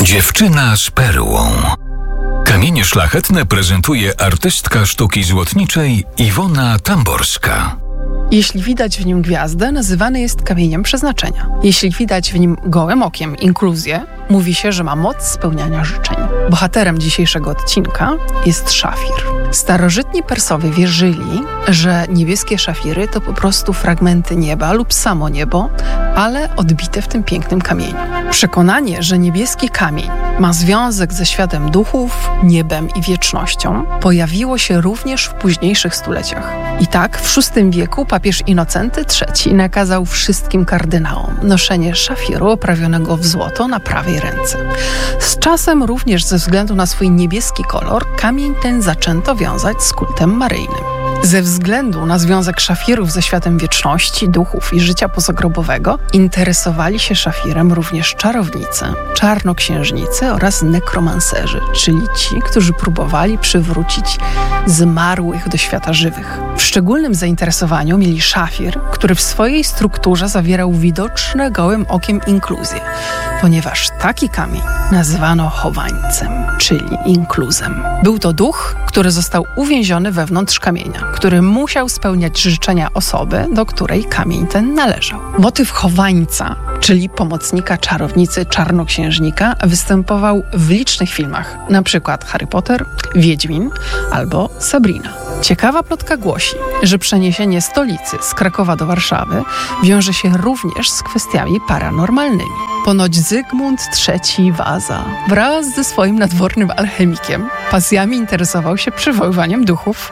Dziewczyna z perłą. Kamienie szlachetne prezentuje artystka sztuki złotniczej Iwona Tamborska. Jeśli widać w nim gwiazdę, nazywany jest kamieniem przeznaczenia. Jeśli widać w nim gołym okiem inkluzję, mówi się, że ma moc spełniania życzeń. Bohaterem dzisiejszego odcinka jest szafir. Starożytni Persowie wierzyli, że niebieskie szafiry to po prostu fragmenty nieba lub samo niebo, ale odbite w tym pięknym kamieniu. Przekonanie, że niebieski kamień ma związek ze światem duchów, niebem i wiecznością, pojawiło się również w późniejszych stuleciach. I tak w VI wieku papież Inocenty III nakazał wszystkim kardynałom noszenie szafiru oprawionego w złoto na prawej ręce. Z czasem również ze względu na swój niebieski kolor kamień ten zaczęto wiązać z kultem maryjnym. Ze względu na związek szafirów ze światem wieczności, duchów i życia pozagrobowego interesowali się szafirem również czarownicy, czarnoksiężnicy oraz nekromanserzy, czyli ci, którzy próbowali przywrócić zmarłych do świata żywych. W szczególnym zainteresowaniu mieli szafir, który w swojej strukturze zawierał widoczne gołym okiem inkluzje, ponieważ taki kamień nazywano chowańcem, czyli inkluzem. Był to duch, który został uwięziony wewnątrz kamienia, który musiał spełniać życzenia osoby, do której kamień ten należał. Motyw chowańca, czyli pomocnika czarownicy czarnoksiężnika, występował w licznych filmach, np. Harry Potter, Wiedźmin albo Sabrina. Ciekawa plotka głosi, że przeniesienie stolicy z Krakowa do Warszawy wiąże się również z kwestiami paranormalnymi. Ponoć Zygmunt III Waza wraz ze swoim nadwornym alchemikiem pasjami interesował się przywoływaniem duchów,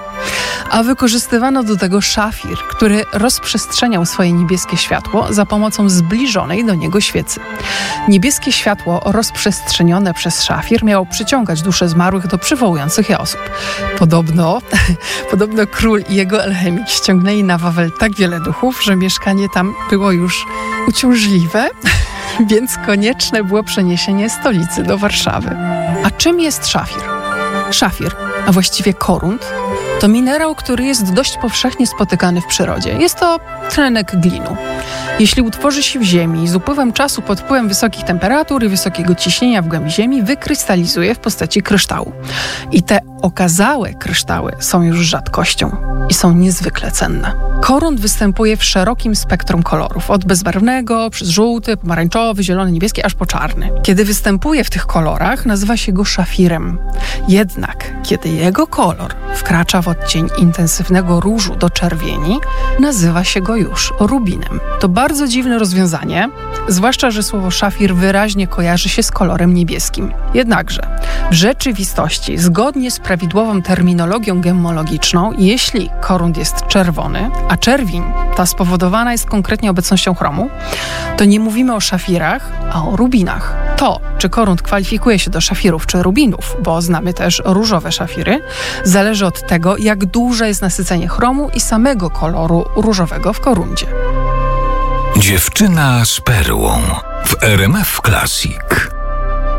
a wykorzystywano do tego szafir, który rozprzestrzeniał swoje niebieskie światło za pomocą zbliżonej do niego świecy. Niebieskie światło rozprzestrzenione przez szafir miało przyciągać dusze zmarłych do przywołujących je osób. Podobno król i jego alchemik ściągnęli na Wawel tak wiele duchów, że mieszkanie tam było już uciążliwe, więc konieczne było przeniesienie stolicy do Warszawy. A czym jest szafir? Szafir, a właściwie korunt, to minerał, który jest dość powszechnie spotykany w przyrodzie. Jest to tlenek glinu. Jeśli utworzy się w ziemi, z upływem czasu pod wpływem wysokich temperatur i wysokiego ciśnienia w głębi ziemi wykrystalizuje w postaci kryształu. I te okazałe kryształy są już rzadkością i są niezwykle cenne. Korunt występuje w szerokim spektrum kolorów, od bezbarwnego, przez żółty, pomarańczowy, zielony, niebieski, aż po czarny. Kiedy występuje w tych kolorach, nazywa się go szafirem. Jednak, kiedy jego kolor wkracza w odcień intensywnego różu do czerwieni, nazywa się go już rubinem. To bardzo dziwne rozwiązanie, zwłaszcza, że słowo szafir wyraźnie kojarzy się z kolorem niebieskim. Jednakże, w rzeczywistości, zgodnie z prawidłową terminologią gemmologiczną, jeśli korunt jest czerwony, a czerwień ta spowodowana jest konkretnie obecnością chromu, to nie mówimy o szafirach, a o rubinach. To, czy korunt kwalifikuje się do szafirów czy rubinów, bo znamy też różowe szafiry, zależy od tego, jak duże jest nasycenie chromu i samego koloru różowego w koruncie. Dziewczyna z perłą w RMF Classic.